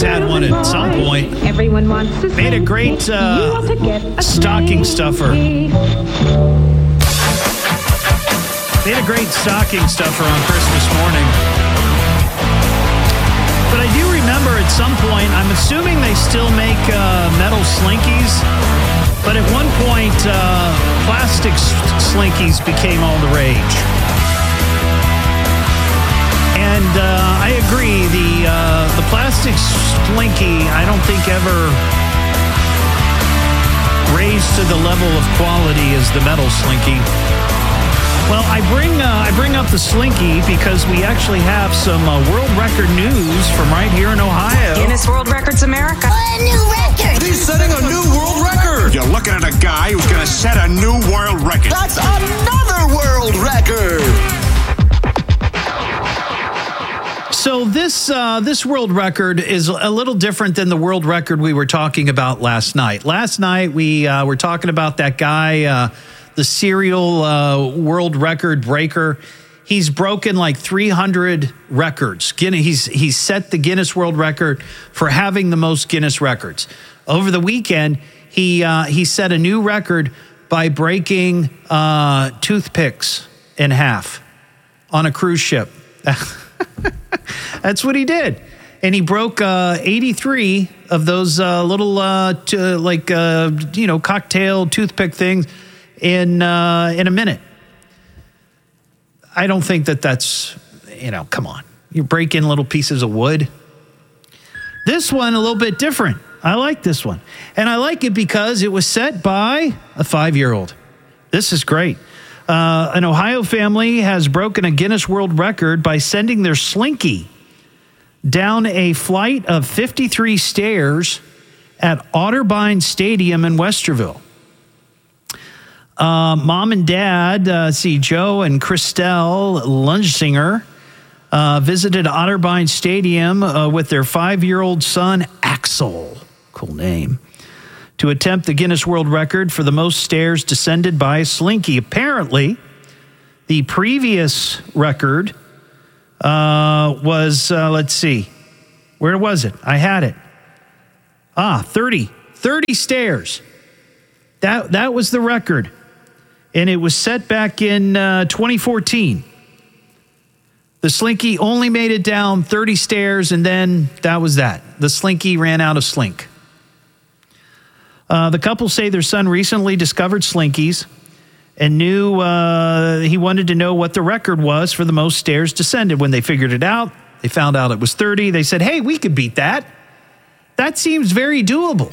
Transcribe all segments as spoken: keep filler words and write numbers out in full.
had one at some point. Everyone wants to Made a great uh, a stocking stuffer. Made a great stocking stuffer on Christmas morning. But I do remember at some point, I'm assuming they still make uh, metal slinkies, but at one point, uh, plastic slinkies became all the rage. And uh, I agree, the uh, the plastic slinky, I don't think ever raised to the level of quality as the metal slinky. Well, I bring uh, I bring up the slinky because we actually have some uh, world record news from right here in Ohio. Guinness World Records America. A new record! He's setting a new world record! You're looking at a guy who's going to set a new world record. That's another world record! So this uh, this world record is a little different than the world record we were talking about last night. Last night we uh, were talking about that guy, uh, the serial uh, world record breaker. He's broken like three hundred records. Guinness, he's he's set the Guinness World Record for having the most Guinness records. Over the weekend, he uh, he set a new record by breaking uh, toothpicks in half on a cruise ship. That's what he did. And he broke uh, eighty-three of those uh, little, uh, t- like, uh, you know, cocktail toothpick things in uh, in a minute. I don't think that that's, you know, come on. You're breaking little pieces of wood. This one, a little bit different. I like this one. And I like it because it was set by a five-year-old. This is great. Uh, an Ohio family has broken a Guinness World Record by sending their slinky down a flight of fifty-three stairs at Otterbein Stadium in Westerville. Uh, mom and dad, uh, see, Joe and Christelle Lungsinger, uh, visited Otterbein Stadium uh, with their five-year-old son, Axel, cool name, to attempt the Guinness World Record for the most stairs descended by a slinky. Apparently, the previous record uh, was, uh, let's see, where was it? I had it. Ah, thirty. thirty stairs. That, that was the record. And it was set back in uh, twenty fourteen. The slinky only made it down thirty stairs, and then that was that. The slinky ran out of slink. Uh, the couple say their son recently discovered slinkies and knew uh, he wanted to know what the record was for the most stairs descended. When they figured it out, they found out it was thirty. They said, hey, we could beat that. That seems very doable.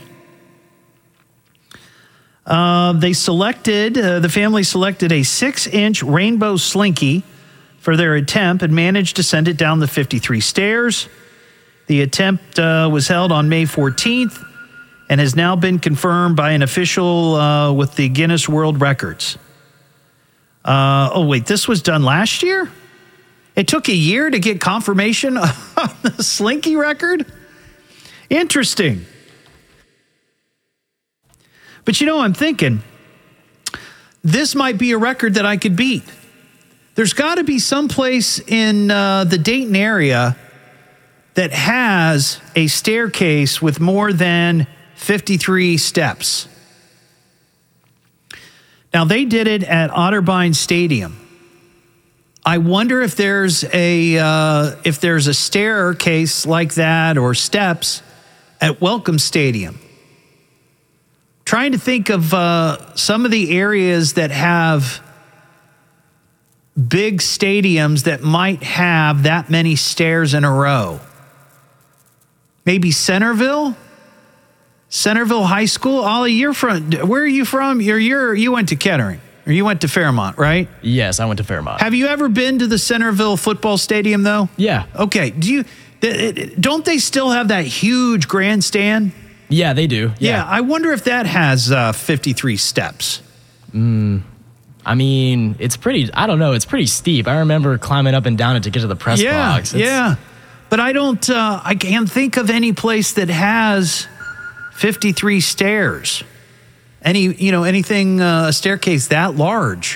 Uh, they selected, uh, the family selected a six-inch rainbow slinky for their attempt and managed to send it down the fifty-three stairs. The attempt uh, was held on May fourteenth and has now been confirmed by an official uh, with the Guinness World Records. Uh, oh, wait, this was done last year? It took a year to get confirmation of the slinky record? Interesting. But you know, I'm thinking, this might be a record that I could beat. There's got to be some place in uh, the Dayton area that has a staircase with more than fifty-three steps. Now, they did it at Otterbein Stadium. I wonder if there's a uh, if there's a staircase like that or steps at Welcome Stadium. Trying to think of uh, some of the areas that have big stadiums that might have that many stairs in a row. Maybe Centerville? Centerville High School? Ollie, you're from, where are you from? You're, you're, you went to Kettering, or you went to Fairmont, right? Yes, I went to Fairmont. Have you ever been to the Centerville football stadium, though? Yeah. Okay. Do you, don't they still have that huge grandstand? Yeah, they do. Yeah. yeah I wonder if that has uh, fifty-three steps. Mm, I mean, it's pretty, I don't know, it's pretty steep. I remember climbing up and down it to get to the press yeah, box. It's, yeah. But I don't, uh, I can't think of any place that has fifty-three stairs. Any, you know, anything, uh, a staircase that large.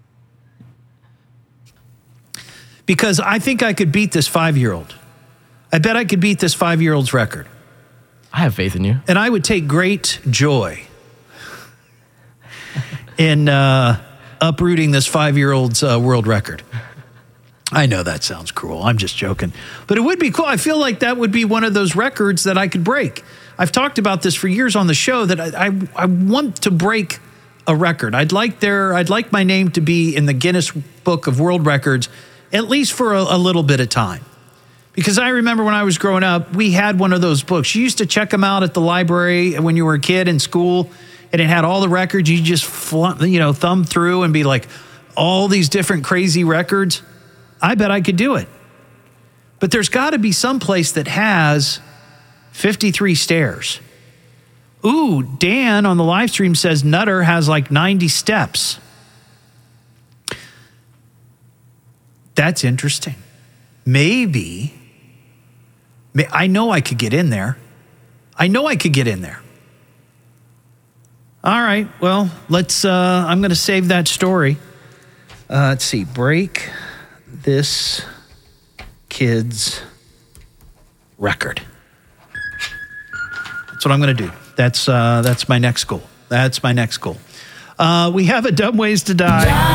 Because I think I could beat this five-year-old. I bet I could beat this five-year-old's record. I have faith in you. And I would take great joy in uh, uprooting this five-year-old's uh, world record. I know that sounds cruel. I'm just joking. But it would be cool. I feel like that would be one of those records that I could break. I've talked about this for years on the show that I, I, I want to break a record. I'd like there. I'd like my name to be in the Guinness Book of World Records, at least for a, a little bit of time. Because I remember when I was growing up, we had one of those books. You used to check them out at the library when you were a kid in school, and it had all the records. You just flum, you know, thumb through and be like, all these different crazy records. I bet I could do it. But there's got to be some place that has fifty-three stairs. Ooh, Dan on the live stream says Nutter has like ninety steps. That's interesting. Maybe, I know I could get in there. I know I could get in there. All right, well, let's, uh, I'm going to save that story. Uh, let's see, break this kid's record. That's what I'm going to do. That's uh, that's my next goal. That's my next goal. Uh, we have a Dumb Ways to Die.